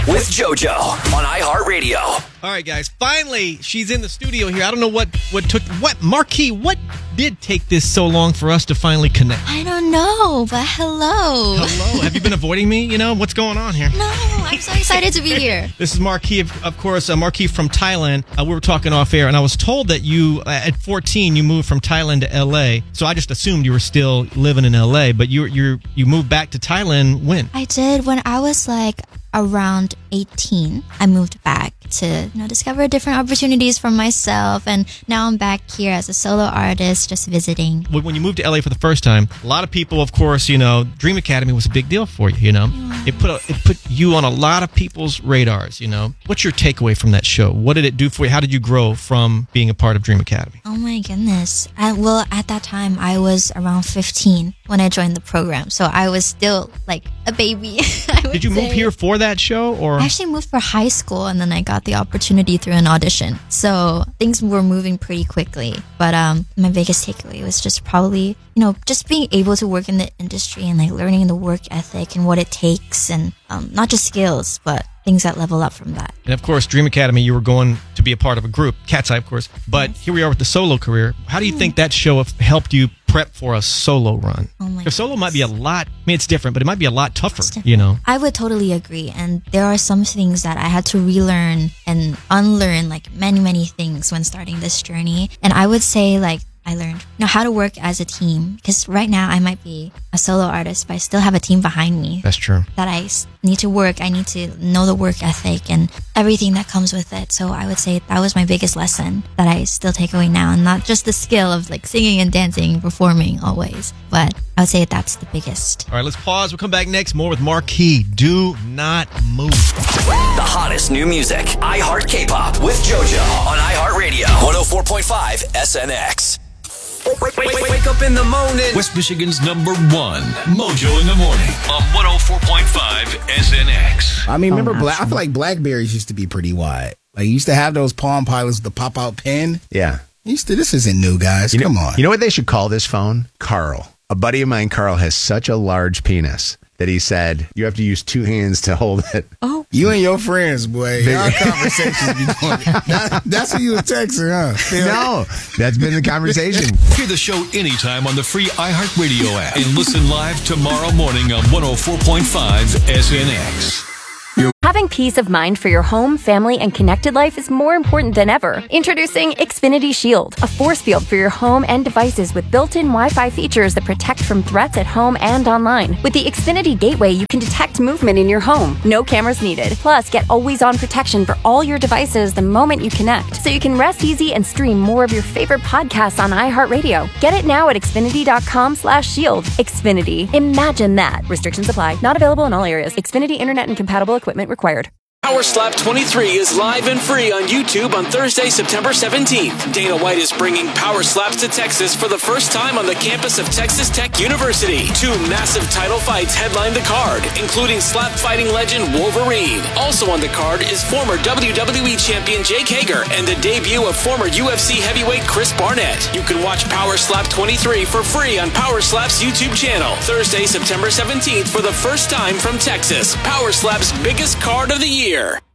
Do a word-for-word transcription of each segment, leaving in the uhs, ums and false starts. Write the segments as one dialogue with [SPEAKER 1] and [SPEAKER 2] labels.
[SPEAKER 1] with JoJo on iHeartRadio.
[SPEAKER 2] All right, guys. Finally, she's in the studio here. I don't know what, what took... What, Marquis, what did take this so long for us to finally connect?
[SPEAKER 3] I don't know, but hello.
[SPEAKER 2] Hello. Have you been avoiding me? You know, what's going on here?
[SPEAKER 3] No, I'm so excited to be here.
[SPEAKER 2] This is Marquis, of, of course, uh, Marquis from Thailand. Uh, we were talking off air, and I was told that you, uh, at fourteen, you moved from Thailand to L A. So I just assumed you were still living in L A, but you you you moved back to Thailand when?
[SPEAKER 3] I did when I was like around eighteen. I moved back to, you know, discover different opportunities for myself, and now I'm back here as a solo artist, just visiting.
[SPEAKER 2] When you moved to L A for the first time, a lot of people, of course, you know, Dream Academy was a big deal for you, you know.
[SPEAKER 3] Yeah.
[SPEAKER 2] It put a, it put you on a lot of people's radars, you know. What's your takeaway from that show? What did it do for you? How did you grow from being a part of Dream Academy?
[SPEAKER 3] Oh my goodness. I, well, at that time, I was around fifteen when I joined the program, so I was still like a baby. I would
[SPEAKER 2] Did you
[SPEAKER 3] say.
[SPEAKER 2] move here for that show, or?
[SPEAKER 3] I actually moved for high school, and then I got the opportunity through an audition. So things were moving pretty quickly. But um, my biggest takeaway was just probably, you know, just being able to work in the industry and like learning the work ethic and what it takes, and um, not just skills, but things that level up from that.
[SPEAKER 2] And of course, Dream Academy, you were going to be a part of a group, Cat's Eye, of course. But
[SPEAKER 3] Yes.
[SPEAKER 2] here we are with the solo career. How do you mm. think that show have helped you prep for a solo run?
[SPEAKER 3] Oh my
[SPEAKER 2] Because solo might be a lot, I mean, it's different, but it might be a lot tougher,
[SPEAKER 3] different.
[SPEAKER 2] you know?
[SPEAKER 3] I would totally agree. And there are some things that I had to relearn and unlearn, like many, many things when starting this journey. And I would say, like, I learned, you know, how to work as a team. Because right now I might be a solo artist, but I still have a team behind me.
[SPEAKER 2] That's true.
[SPEAKER 3] That I s- need to work. I need to know the work ethic and everything that comes with it. So I would say that was my biggest lesson that I still take away now. And not just the skill of like singing and dancing, performing always. But I would say that's the biggest.
[SPEAKER 2] All right, let's pause. We'll come back next. More with Marquis. Do not move.
[SPEAKER 1] The hottest new music. iHeart K-Pop with JoJo on iHeartRadio. one oh four point five S N X.
[SPEAKER 4] Wake, wake, wake, wake up in the morning.
[SPEAKER 5] West Michigan's number one, Mojo in the Morning on one oh four point five S N X.
[SPEAKER 6] I mean, remember, Black, I feel like Blackberries used to be pretty wide. Like, you used to have those Palm Pilots with the pop-out pen.
[SPEAKER 7] Yeah.
[SPEAKER 6] Used to, this isn't new, guys.
[SPEAKER 7] You know,
[SPEAKER 6] Come on.
[SPEAKER 7] You know what they should call this phone? Carl. A buddy of mine, Carl, has such a large penis that he said you have to use two hands to hold it.
[SPEAKER 3] Oh.
[SPEAKER 6] You and your friends, boy. Y'all conversations be going. That, that's who you were texting, huh?
[SPEAKER 7] No, that's been the conversation.
[SPEAKER 5] Hear the show anytime on the free iHeartRadio app and listen live tomorrow morning on one oh four point five S N X.
[SPEAKER 8] Having peace of mind for your home, family, and connected life is more important than ever. Introducing Xfinity Shield, a force field for your home and devices with built-in Wi-Fi features that protect from threats at home and online. With the Xfinity Gateway, you can detect movement in your home. No cameras needed. Plus, get always-on protection for all your devices the moment you connect, so you can rest easy and stream more of your favorite podcasts on iHeartRadio. Get it now at Xfinity.com slash shield. Xfinity. Imagine that. Restrictions apply. Not available in all areas. Xfinity Internet and compatible equipment required.
[SPEAKER 9] Power Slap twenty-three is live and free on YouTube on Thursday, September seventeenth. Dana White is bringing Power Slaps to Texas for the first time on the campus of Texas Tech University. Two massive title fights headline the card, including slap fighting legend Wolverine. Also on the card is former W W E champion Jake Hager and the debut of former U F C heavyweight Chris Barnett. You can watch Power Slap twenty-three for free on Power Slap's YouTube channel. Thursday, September seventeenth for the first time from Texas. Power Slap's biggest card of the year.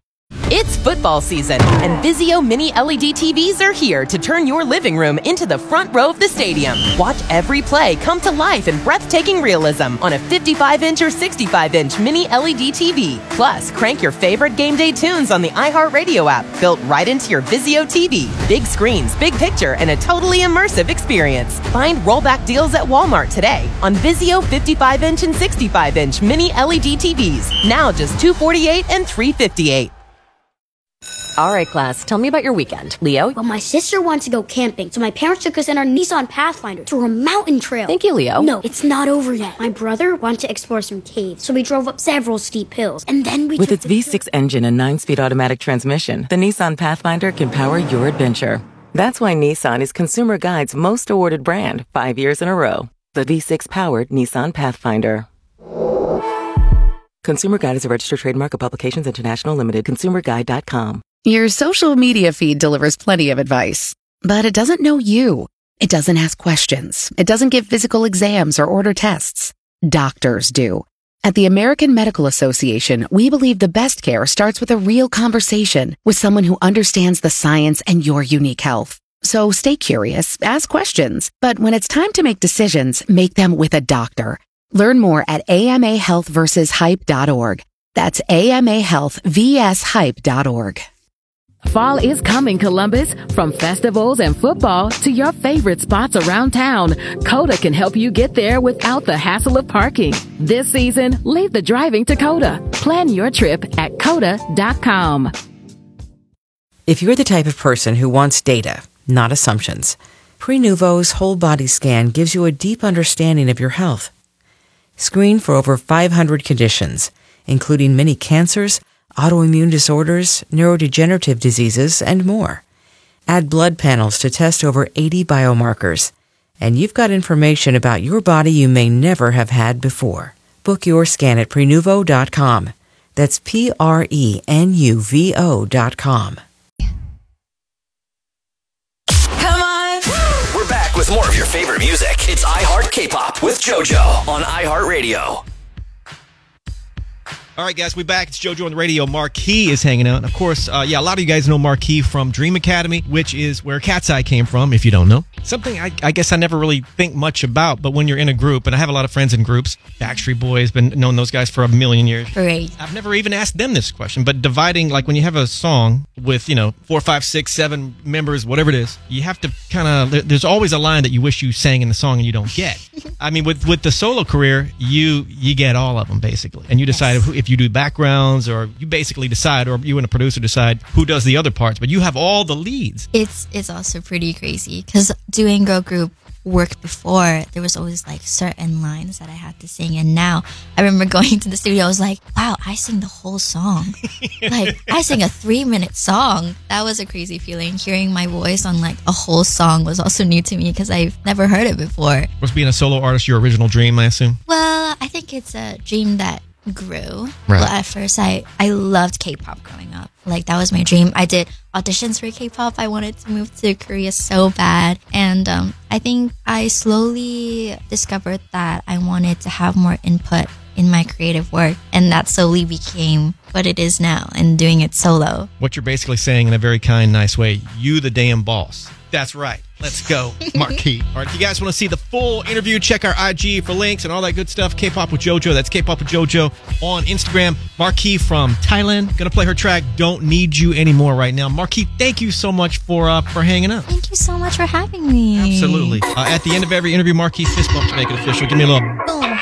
[SPEAKER 10] It's football season, and Vizio Mini L E D T Vs are here to turn your living room into the front row of the stadium. Watch every play come to life in breathtaking realism on a fifty-five inch or sixty-five inch Mini L E D T V. Plus, crank your favorite game day tunes on the iHeartRadio app, built right into your Vizio T V. Big screens, big picture, and a totally immersive experience. Find rollback deals at Walmart today on Vizio fifty-five inch and sixty-five inch Mini L E D T Vs. Now just two hundred forty-eight dollars and three hundred fifty-eight dollars.
[SPEAKER 8] All right, class, tell me about your weekend. Leo?
[SPEAKER 11] Well, my sister wanted to go camping, so my parents took us in our Nissan Pathfinder through a mountain trail.
[SPEAKER 8] Thank you, Leo.
[SPEAKER 11] No, it's not over yet. My brother wanted to explore some caves, so we drove up several steep hills, and then we
[SPEAKER 12] With
[SPEAKER 11] took
[SPEAKER 12] its V six engine and nine-speed automatic transmission, the Nissan Pathfinder can power your adventure. That's why Nissan is Consumer Guide's most awarded brand five years in a row. The V six-powered Nissan Pathfinder. Consumer Guide is a registered trademark of Publications International Limited. consumer guide dot com.
[SPEAKER 13] Your social media feed delivers plenty of advice, but it doesn't know you. It doesn't ask questions. It doesn't give physical exams or order tests. Doctors do. At the American Medical Association, we believe the best care starts with a real conversation with someone who understands the science and your unique health. So stay curious, ask questions, but when it's time to make decisions, make them with a doctor. Learn more at A M A health versus hype dot org. That's A M A health versus hype dot org.
[SPEAKER 14] Fall is coming, Columbus. From festivals and football to your favorite spots around town, Coda can help you get there without the hassle of parking. This season, leave the driving to Coda. Plan your trip at coda dot com.
[SPEAKER 15] If you're the type of person who wants data, not assumptions, Prenuvo's whole body scan gives you a deep understanding of your health. Screen for over five hundred conditions, including many cancers, autoimmune disorders, neurodegenerative diseases, and more. Add blood panels to test over eighty biomarkers, and you've got information about your body you may never have had before. Book your scan at prenuvo dot com. That's P R E N U V O dot com.
[SPEAKER 1] Come on! We're back with more of your favorite music. It's iHeart K-Pop with JoJo on iHeartRadio.
[SPEAKER 2] All right, guys, we back. It's JoJo on the radio. Marquis is hanging out. And of course, uh, yeah, a lot of you guys know Marquis from Dream Academy, which is where Cat's Eye came from, if you don't know. Something I, I guess I never really think much about, but when you're in a group, and I have a lot of friends in groups, Backstreet Boys, been knowing those guys for a million years.
[SPEAKER 3] Great.
[SPEAKER 2] I've never even asked them this question, but dividing, like when you have a song with, you know, four, five, six, seven members, whatever it is, you have to kind of, there's always a line that you wish you sang in the song and you don't get. I mean, with, with the solo career, you you get all of them, basically. And you decide yes. if, if you do backgrounds, or you basically decide, or you and a producer decide who does the other parts, but you have all the leads.
[SPEAKER 3] It's it's also pretty crazy because doing girl group work before, there was always like certain lines that I had to sing, and now I remember going to the studio, I was like, wow, I sing the whole song. Like, I sing a three minute song. That was a crazy feeling. Hearing my voice on like a whole song was also new to me because I've never heard it before.
[SPEAKER 2] Was being a solo artist your original dream, I assume?
[SPEAKER 3] Well, I think it's a dream that grew.
[SPEAKER 2] Right.
[SPEAKER 3] Well, at first, I, I loved K-pop growing up. Like, that was my dream. I did auditions for K-pop. I wanted to move to Korea so bad. And um, I think I slowly discovered that I wanted to have more input in my creative work. And that slowly became what it is now, and doing it solo.
[SPEAKER 2] What you're basically saying in a very kind, nice way, you the damn boss. That's right. Let's go, Marquis. All right, if you guys want to see the full interview, check our I G for links and all that good stuff. K-Pop with JoJo. That's K-Pop with JoJo on Instagram. Marquis from Thailand. Going to play her track, Don't Need You Anymore right now. Marquis, thank you so much for uh, for hanging out.
[SPEAKER 3] Thank you so much for having me.
[SPEAKER 2] Absolutely. Uh, at the end of every interview, Marquis, fist bump to make it official. Give me a little boom.